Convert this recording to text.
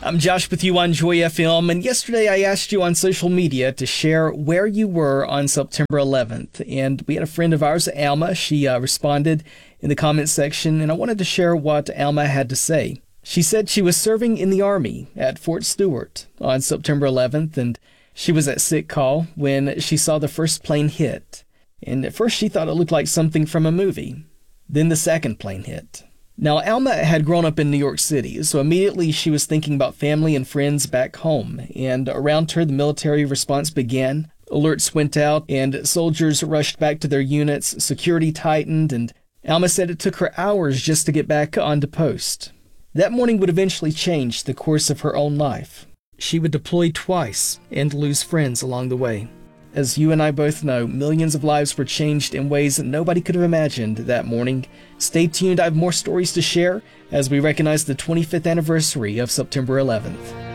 I'm Josh with you on Joy FM, and yesterday I asked you on social media to share where you were on September 11th, and we had a friend of ours, Alma. She responded in the comments section, and I wanted to share what Alma had to say. She said she was serving in the Army at Fort Stewart on September 11th, and she was at sick call when she saw the first plane hit. And at first she thought it looked like something from a movie. Then the second plane hit. Now, Alma had grown up in New York City, so immediately she was thinking about family and friends back home. And around her, the military response began. Alerts went out, and soldiers rushed back to their units. Security tightened, and Alma said it took her hours just to get back onto post. That morning would eventually change the course of her own life. She would deploy twice and lose friends along the way. As you and I both know, millions of lives were changed in ways that nobody could have imagined that morning. Stay tuned, I have more stories to share as we recognize the 25th anniversary of September 11th.